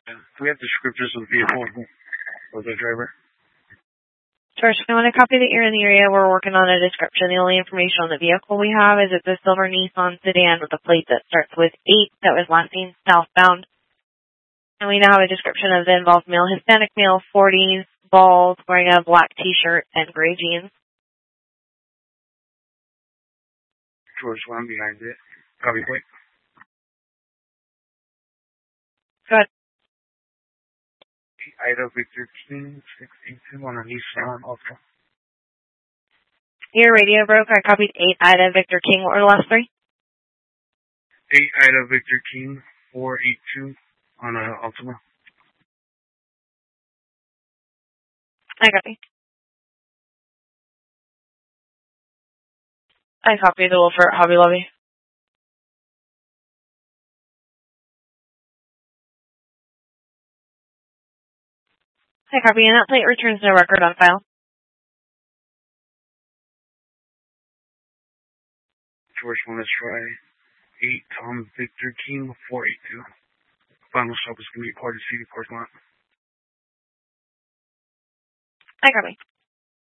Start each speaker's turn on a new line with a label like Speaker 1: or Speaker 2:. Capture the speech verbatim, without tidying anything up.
Speaker 1: Do we have descriptors of the vehicle or the driver?
Speaker 2: George, I want to copy that you're in the area. We're working on a description. The only information on the vehicle we have is it's a silver Nissan sedan with a plate that starts with eight that was last seen southbound. And we now have a description of the involved male, Hispanic male, forties, bald, wearing a black t-shirt and gray jeans.
Speaker 1: George, one behind it. Copy, quick.
Speaker 2: Good.
Speaker 1: Ida Victor King, six eight two on a Nissan Altima.
Speaker 2: Your radio broke. I copied eight Ida Victor King. What were the last three?
Speaker 1: eight Ida Victor King, four eight two on a Altima.
Speaker 2: I copy. I copied the Wolfer at Hobby Lobby. I copy, and that plate returns no record on file.
Speaker 1: George, want to try eight Tom Victor King, four eight two. Final stop is going to be Carter City Parking Lot.
Speaker 2: I copy.